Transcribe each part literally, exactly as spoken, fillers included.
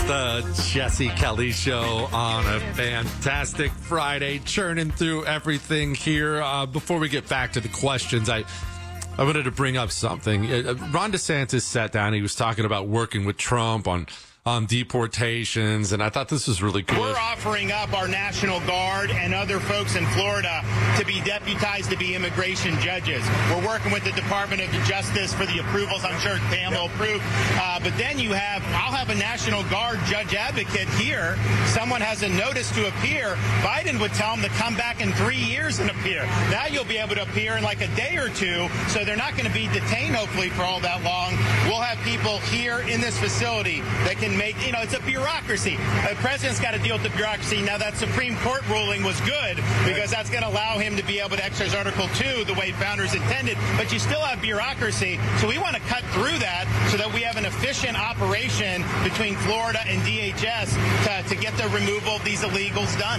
The Jesse Kelly Show on a fantastic Friday, churning through everything here. Uh, before we get back to the questions, I I wanted to bring up something. Uh, Ron DeSantis sat down. He was talking about working with Trump on on deportations, and I thought this was really good. We're offering up our National Guard and other folks in Florida to be deputized to be immigration judges. We're working with the Department of Justice for the approvals. I'm sure Pam will approve. Uh, but then you have, I'll have a National Guard judge advocate here. Someone has a notice to appear. Biden would tell them to come back in three years and appear. Now you'll be able to appear in like a day or two, so they're not going to be detained, hopefully, for all that long. We'll have people here in this facility that can make, you know, it's a bureaucracy. The president's got to deal with the bureaucracy. Now, that Supreme Court ruling was good because that's going to allow him to be able to exercise Article two the way founders intended, but you still have bureaucracy. So we want to cut through that so that we have an efficient operation between Florida and D H S to, to get the removal of these illegals done.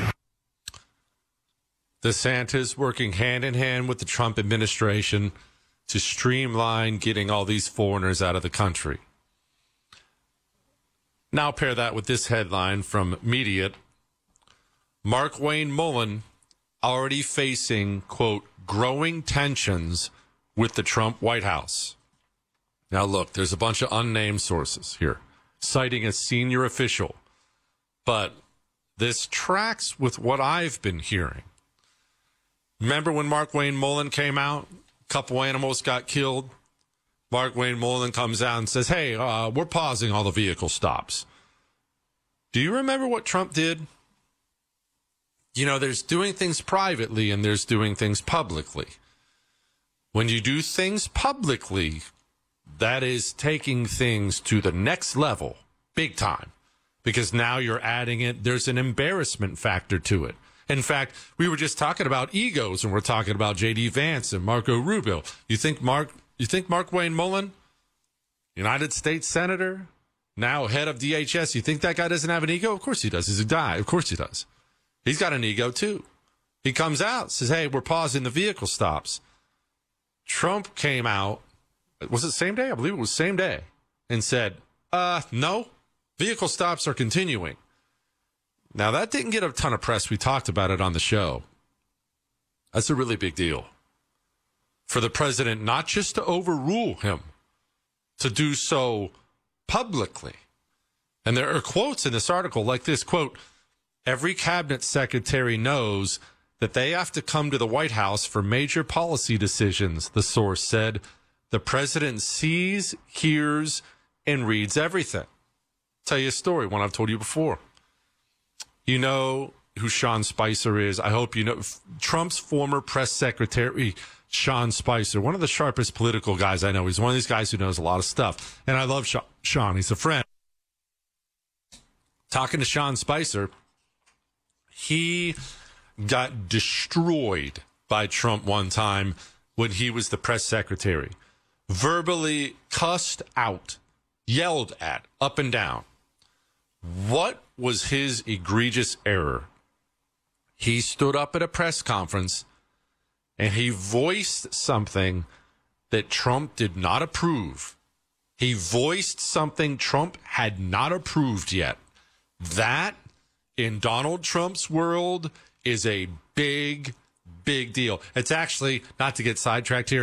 DeSantis working hand in hand with the Trump administration to streamline getting all these foreigners out of the country. Now pair that with this headline from Mediat. Markwayne Mullin already facing, quote, growing tensions with the Trump White House. Now, look, there's a bunch of unnamed sources here citing a senior official, but this tracks with what I've been hearing. Remember when Markwayne Mullin came out? A couple animals got killed. Markwayne Mullin comes out and says, hey, uh, we're pausing all the vehicle stops. Do you remember what Trump did? You know, there's doing things privately and there's doing things publicly. When you do things publicly, that is taking things to the next level, big time, because now you're adding it. There's an embarrassment factor to it. In fact, we were just talking about egos, and we're talking about J D Vance and Marco Rubio. You think Mark, you think Markwayne Mullin, United States Senator, now head of D H S, you think that guy doesn't have an ego? Of course he does. He's a guy. Of course he does. He's got an ego, too. He comes out, says, hey, we're pausing the vehicle stops. Trump came out, was it same day? I believe it was same day, and said, uh, no, vehicle stops are continuing. Now, that didn't get a ton of press. We talked about it on the show. That's a really big deal for the president, not just to overrule him, to do so publicly. And there are quotes in this article like this, quote, every cabinet secretary knows that they have to come to the White House for major policy decisions, the source said. The president sees, hears, and reads everything. I'll tell you a story, one I've told you before. You know who Sean Spicer is. I hope you know. Trump's former press secretary, Sean Spicer, one of the sharpest political guys I know. He's one of these guys who knows a lot of stuff. And I love Sean. He's a friend. Talking to Sean Spicer, he got destroyed by Trump one time when he was the press secretary. Verbally cussed out, yelled at, up and down. What was his egregious error? He stood up at a press conference and he voiced something that Trump did not approve. He voiced something Trump had not approved yet. That, in Donald Trump's world, is a big, big deal. It's actually, not to get sidetracked here,